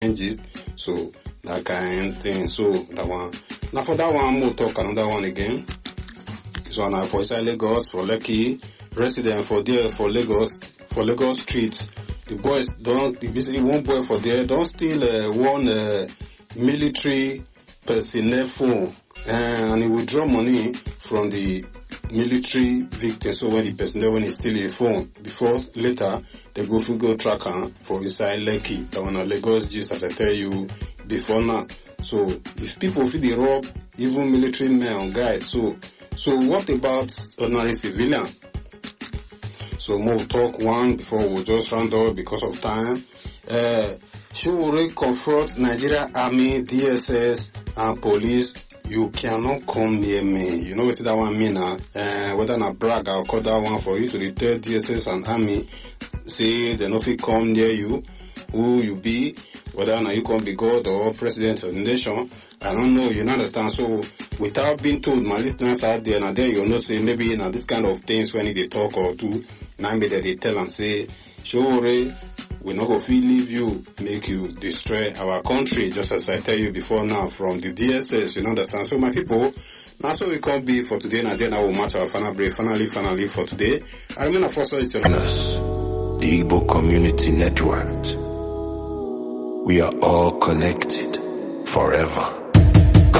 changes. So that kind of thing. So that one. Now for that one, we'll talk another one again. This one for inside Lagos, for Lekki, resident for there, for Lagos streets. The boys basically one boy for there, don't steal one military personnel phone, and he withdraw money from the military victim. So when the personnel, when he steal a phone, before later, they go track her for inside Lekki. That one Lagos gist, as I tell you before now. So if people feel they rob even military men on guide, so what about ordinary civilian? So we'll talk one before we'll just round up because of time. Should confront Nigeria Army, DSS and police. You cannot come near me. You know what that one mean now? Whether na brag, I'll call that one for you to tell DSS and Army. Say they no fit come near you. Who you be? Whether na you come be God or President of the nation. I don't know, you understand. So without being told, my listeners out there, and then you'll know say maybe now this kind of things when they talk or do, now maybe they tell and say, sure, we're not going to leave you, make you destroy our country, just as I tell you before now from the DSS, you understand. So my people, now so we can't be for today, and then I will match our final break, finally for today. I remain a first the Igbo Community Network. We are all connected forever.